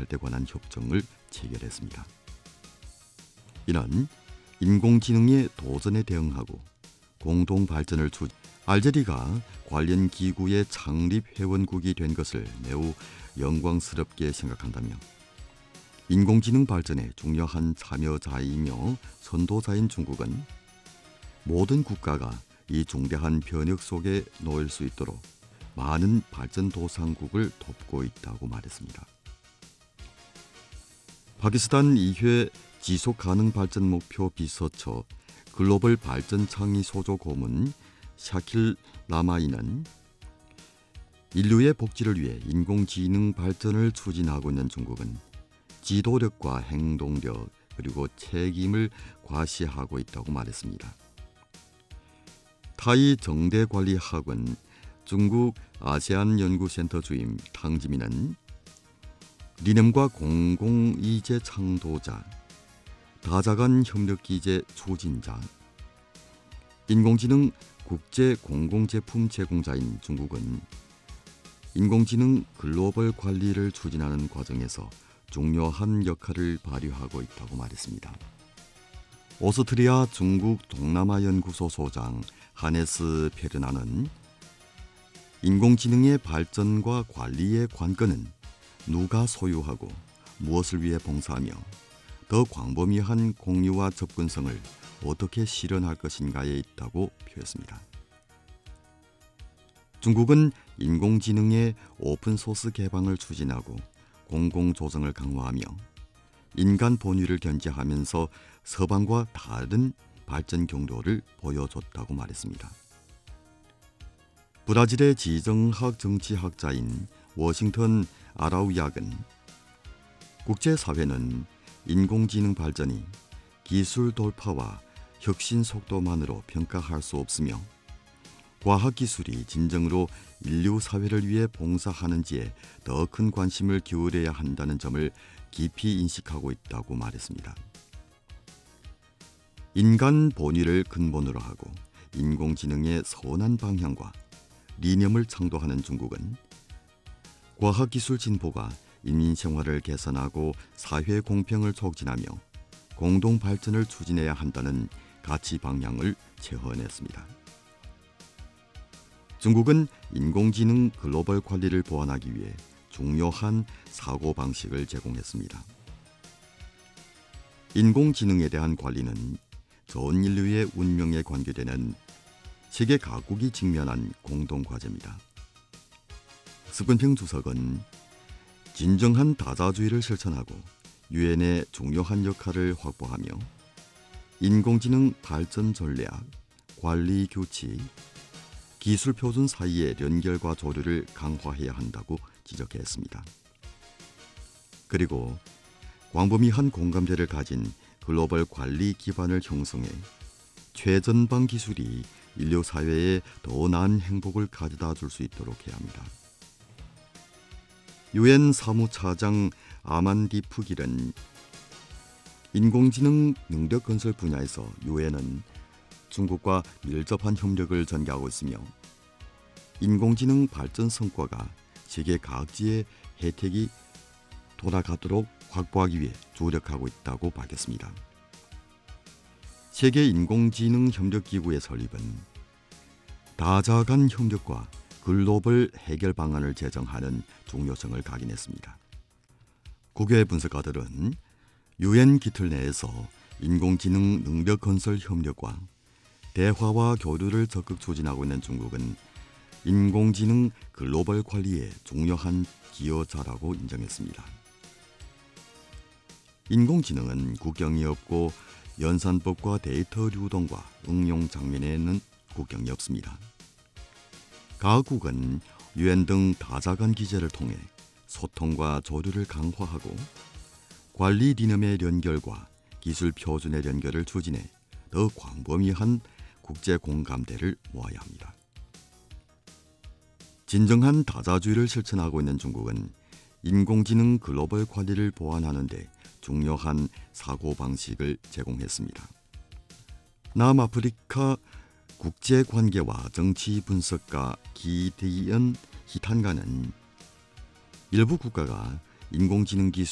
도입할 데 관한 협정을 체결했습니다. 이는 인공지능의 도전에 대응하고 공동 발전을 알제리가 관련 기구의 창립 회원국이 된 것을 매우 영광스럽게 생각한다며 인공지능 발전에 중요한 참여자이며 선도자인 중국은 모든 국가가 이 중대한 변혁 속에 놓일 수 있도록 많은 발전도상국을 돕고 있다고 말했습니다. 파키스탄 2회 지속가능 발전 목표 비서처 글로벌 발전 창의 소조 고문 샤킬 라마이는 인류의 복지를 위해 인공지능 발전을 추진하고 있는 중국은 지도력과 행동력 그리고 책임을 과시하고 있다고 말했습니다. 타이 정대관리학원 중국 아세안 연구센터 주임 탕지민은 리넴과 공공의제 창도자, 다자간 협력기제 추진자, 인공지능 국제 공공제품 제공자인 중국은 인공지능 글로벌 관리를 추진하는 과정에서 중요한 역할을 발휘하고 있다고 말했습니다. 오스트리아 중국 동남아 연구소 소장 하네스 페르나는 인공지능의 발전과 관리의 관건은 누가 소유하고 무엇을 위해 봉사하며 더 광범위한 공유와 접근성을 어떻게 실현할 것인가에 있다고 표했습니다. 중국은 인공지능의 오픈소스 개방을 추진하고 공공조정을 강화하며 인간 본위를 견제하면서 서방과 다른 발전 경로를 보여줬다고 말했습니다. 브라질의 지정학 정치학자인 워싱턴 아라우약은 국제사회는 인공지능 발전이 기술 돌파와 혁신 속도만으로 평가할 수 없으며 과학기술이 진정으로 인류 사회를 위해 봉사하는지에 더 큰 관심을 기울여야 한다는 점을 깊이 인식하고 있다고 말했습니다. 인간 본위를 근본으로 하고 인공지능의 선한 방향과 리념을 창도하는 중국은 과학기술 진보가 인민생활을 개선하고 사회 공평을 촉진하며 공동 발전을 추진해야 한다는 가치 방향을 체언했습니다. 중국은 인공지능 글로벌 관리를 보완하기 위해 중요한 사고방식을 제공했습니다. 인공지능에 대한 관리는 전 인류의 운명에 관계되는 세계 각국이 직면한 공동과제입니다. 스근평 주석은 진정한 다자주의를 실천하고 유엔의 중요한 역할을 확보하며 인공지능 발전 전략, 관리 규칙, 기술 표준 사이의 연결과 조류를 강화해야 한다고 지적했습니다. 그리고 광범위한 공감대를 가진 글로벌 관리 기반을 형성해 최전방 기술이 인류 사회에 더 나은 행복을 가져다 줄 수 있도록 해야 합니다. 유엔 사무차장 아만디프 길은 인공지능 능력 건설 분야에서 유엔은 중국과 밀접한 협력을 전개하고 있으며 인공지능 발전 성과가 세계 각지의 혜택이 돌아가도록 확보하기 위해 조력하고 있다고 밝혔습니다. 세계 인공지능 협력기구의 설립은 다자 간 협력과 글로벌 해결 방안을 제정하는 중요성을 각인했습니다. 국외 분석가들은 유엔 기틀 내에서 인공지능 능력 건설 협력과 대화와 교류를 적극 추진하고 있는 중국은 인공지능 글로벌 관리에 중요한 기여자라고 인정했습니다. 인공지능은 국경이 없고 연산법과 데이터 유동과 응용 장면에는 국경이 없습니다. 각국은 유엔 등 다자간 기제를 통해 소통과 조류를 강화하고 관리 리념의 연결과 기술 표준의 연결을 추진해 더 광범위한 국제 공감대를 모아야 합니다. 진정한 다자주의를 실천하고 있는 중국은 인공지능 글로벌 관리를 보완하는 데 중요한 사고방식을 제공했습니다. 남아프리카 국제관계와 정치 분석가 기디언 히탄가는 일부 국가가 인공지능 기술